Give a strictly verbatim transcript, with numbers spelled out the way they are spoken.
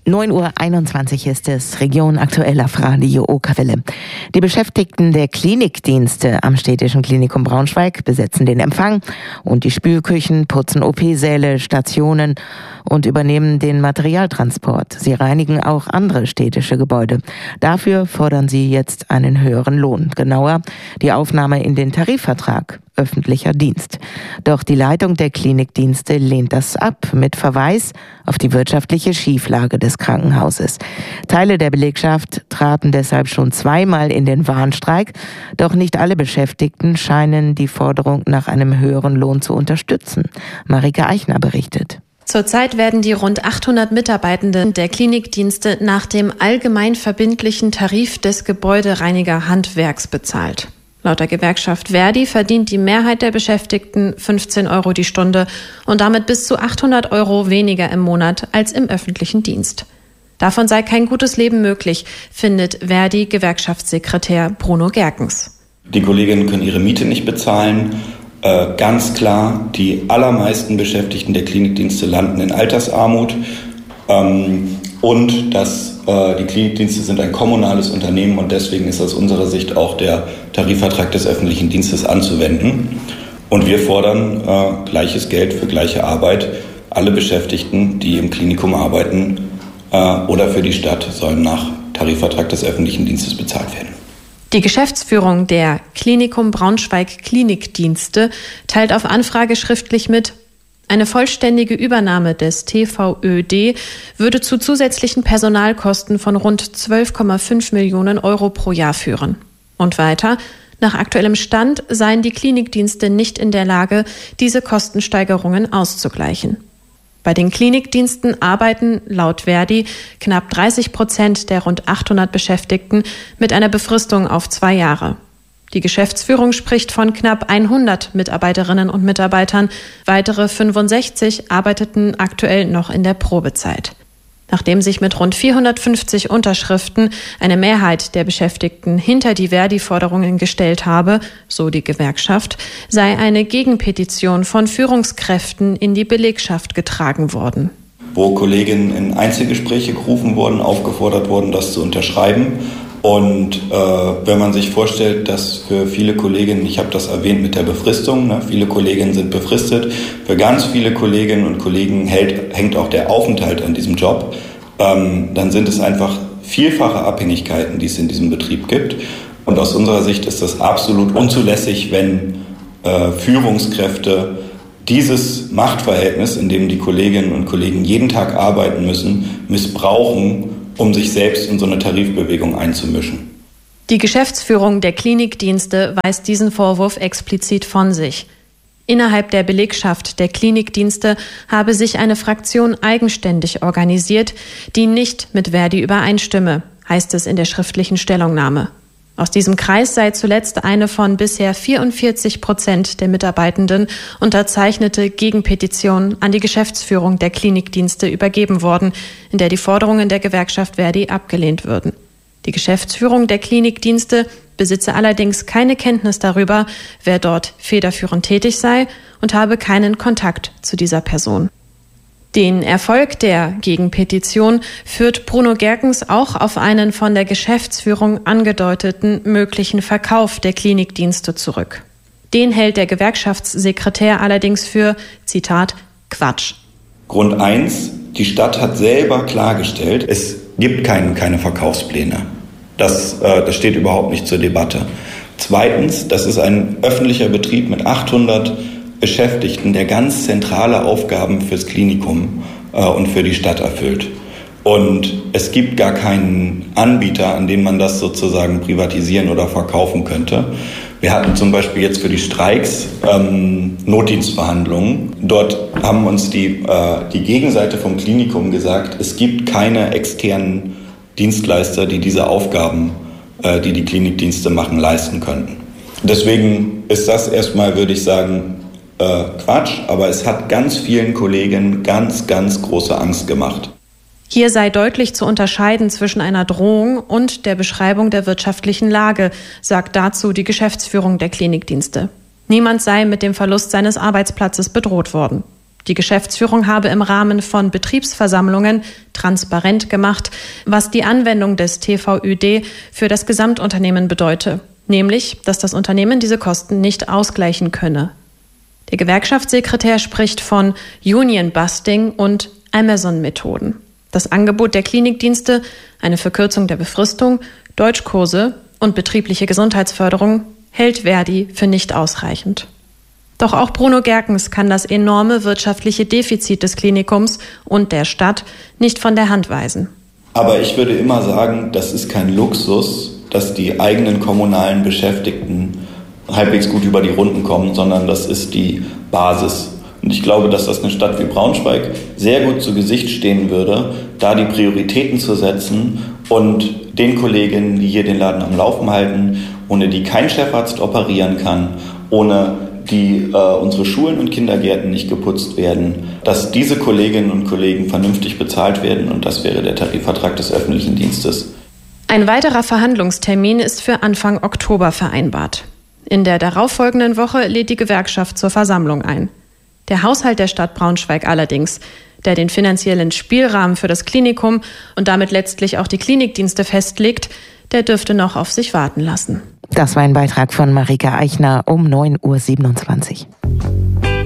neun Uhr einundzwanzig ist es, Region aktuell auf Radio Okerwelle. Die Beschäftigten der Klinikdienste am Städtischen Klinikum Braunschweig besetzen den Empfang und die Spülküchen, putzen O P-Säle, Stationen und übernehmen den Materialtransport. Sie reinigen auch andere städtische Gebäude. Dafür fordern sie jetzt einen höheren Lohn, genauer die Aufnahme in den Tarifvertrag öffentlicher Dienst. Doch die Leitung der Klinikdienste lehnt das ab, mit Verweis auf die wirtschaftliche Schieflage des Krankenhauses. Teile der Belegschaft traten deshalb schon zweimal in den Warnstreik, doch nicht alle Beschäftigten scheinen die Forderung nach einem höheren Lohn zu unterstützen. Marike Eichner berichtet. Zurzeit werden die rund achthundert Mitarbeitenden der Klinikdienste nach dem allgemein verbindlichen Tarif des Gebäudereinigerhandwerks bezahlt. Laut der Gewerkschaft Verdi verdient die Mehrheit der Beschäftigten fünfzehn Euro die Stunde und damit bis zu achthundert Euro weniger im Monat als im öffentlichen Dienst. Davon sei kein gutes Leben möglich, findet Verdi-Gewerkschaftssekretär Bruno Gerkens. Die Kolleginnen können ihre Miete nicht bezahlen. Äh, ganz klar, die allermeisten Beschäftigten der Klinikdienste landen in Altersarmut. Ähm, und das, äh, die Klinikdienste sind ein kommunales Unternehmen und deswegen ist aus unserer Sicht auch der Tarifvertrag des öffentlichen Dienstes anzuwenden. Und wir fordern äh, gleiches Geld für gleiche Arbeit. Alle Beschäftigten, die im Klinikum arbeiten äh, oder für die Stadt, sollen nach Tarifvertrag des öffentlichen Dienstes bezahlt werden. Die Geschäftsführung der Klinikum Braunschweig Klinikdienste teilt auf Anfrage schriftlich mit, eine vollständige Übernahme des T V Ö D würde zu zusätzlichen Personalkosten von rund zwölf Komma fünf Millionen Euro pro Jahr führen. Und weiter, nach aktuellem Stand seien die Klinikdienste nicht in der Lage, diese Kostensteigerungen auszugleichen. Bei den Klinikdiensten arbeiten laut Verdi knapp dreißig Prozent der rund achthundert Beschäftigten mit einer Befristung auf zwei Jahre. Die Geschäftsführung spricht von knapp hundert Mitarbeiterinnen und Mitarbeitern. Weitere fünfundsechzig arbeiteten aktuell noch in der Probezeit. Nachdem sich mit rund vierhundertfünfzig Unterschriften eine Mehrheit der Beschäftigten hinter die Verdi-Forderungen gestellt habe, so die Gewerkschaft, sei eine Gegenpetition von Führungskräften in die Belegschaft getragen worden. Wo Kolleginnen in Einzelgespräche gerufen wurden, aufgefordert wurden, das zu unterschreiben. Und äh, wenn man sich vorstellt, dass für viele Kolleginnen, ich habe das erwähnt mit der Befristung, ne, viele Kolleginnen sind befristet, für ganz viele Kolleginnen und Kollegen hält, hängt auch der Aufenthalt an diesem Job, ähm, dann sind es einfach vielfache Abhängigkeiten, die es in diesem Betrieb gibt. Und aus unserer Sicht ist das absolut unzulässig, wenn äh, Führungskräfte dieses Machtverhältnis, in dem die Kolleginnen und Kollegen jeden Tag arbeiten müssen, missbrauchen, um sich selbst in so eine Tarifbewegung einzumischen. Die Geschäftsführung der Klinikdienste weist diesen Vorwurf explizit von sich. Innerhalb der Belegschaft der Klinikdienste habe sich eine Fraktion eigenständig organisiert, die nicht mit Verdi übereinstimme, heißt es in der schriftlichen Stellungnahme. Aus diesem Kreis sei zuletzt eine von bisher vierundvierzig Prozent der Mitarbeitenden unterzeichnete Gegenpetition an die Geschäftsführung der Klinikdienste übergeben worden, in der die Forderungen der Gewerkschaft Verdi abgelehnt würden. Die Geschäftsführung der Klinikdienste besitze allerdings keine Kenntnis darüber, wer dort federführend tätig sei und habe keinen Kontakt zu dieser Person. Den Erfolg der Gegenpetition führt Bruno Gerkens auch auf einen von der Geschäftsführung angedeuteten möglichen Verkauf der Klinikdienste zurück. Den hält der Gewerkschaftssekretär allerdings für, Zitat, Quatsch. Grund eins, die Stadt hat selber klargestellt, es gibt kein, keine Verkaufspläne. Das, äh, das steht überhaupt nicht zur Debatte. Zweitens, das ist ein öffentlicher Betrieb mit achthundert Beschäftigten, der ganz zentrale Aufgaben fürs Klinikum äh, und für die Stadt erfüllt. Und es gibt gar keinen Anbieter, an dem man das sozusagen privatisieren oder verkaufen könnte. Wir hatten zum Beispiel jetzt für die Streiks ähm, Notdienstverhandlungen. Dort haben uns die, äh, die Gegenseite vom Klinikum gesagt, es gibt keine externen Dienstleister, die diese Aufgaben, äh, die die Klinikdienste machen, leisten könnten. Deswegen ist das erstmal, würde ich sagen, äh, Quatsch, aber es hat ganz vielen Kollegen ganz, ganz große Angst gemacht. Hier sei deutlich zu unterscheiden zwischen einer Drohung und der Beschreibung der wirtschaftlichen Lage, sagt dazu die Geschäftsführung der Klinikdienste. Niemand sei mit dem Verlust seines Arbeitsplatzes bedroht worden. Die Geschäftsführung habe im Rahmen von Betriebsversammlungen transparent gemacht, was die Anwendung des T V Ö D für das Gesamtunternehmen bedeute, nämlich, dass das Unternehmen diese Kosten nicht ausgleichen könne. Der Gewerkschaftssekretär spricht von Union-Busting und Amazon-Methoden. Das Angebot der Klinikdienste, eine Verkürzung der Befristung, Deutschkurse und betriebliche Gesundheitsförderung hält Verdi für nicht ausreichend. Doch auch Bruno Gerkens kann das enorme wirtschaftliche Defizit des Klinikums und der Stadt nicht von der Hand weisen. Aber ich würde immer sagen, das ist kein Luxus, dass die eigenen kommunalen Beschäftigten halbwegs gut über die Runden kommen, sondern das ist die Basis. Und ich glaube, dass das eine Stadt wie Braunschweig sehr gut zu Gesicht stehen würde, da die Prioritäten zu setzen und den Kolleginnen, die hier den Laden am Laufen halten, ohne die kein Chefarzt operieren kann, ohne die äh, unsere Schulen und Kindergärten nicht geputzt werden, dass diese Kolleginnen und Kollegen vernünftig bezahlt werden, und das wäre der Tarifvertrag des öffentlichen Dienstes. Ein weiterer Verhandlungstermin ist für Anfang Oktober vereinbart. In der darauffolgenden Woche lädt die Gewerkschaft zur Versammlung ein. Der Haushalt der Stadt Braunschweig allerdings, der den finanziellen Spielrahmen für das Klinikum und damit letztlich auch die Klinikdienste festlegt, der dürfte noch auf sich warten lassen. Das war ein Beitrag von Marika Eichner um neun Uhr siebenundzwanzig.